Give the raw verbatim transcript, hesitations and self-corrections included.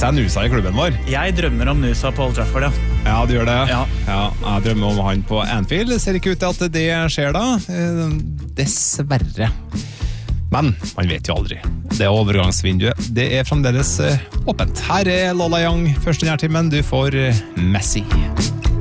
seg Nusa i klubben vår. Jeg drømmer om Nusa på Old Trafford, ja. Ja, du gjør det. Ja. Ja, jeg drømmer om han på Anfield. Det ser ikke ut til at det skjer da. Eh, Dessverre. Men man vet jo aldri. Det overgangsvinduet, det er fremdeles eh, åpent. Her er Lola Young, første nærtimen. Du får eh, Messi.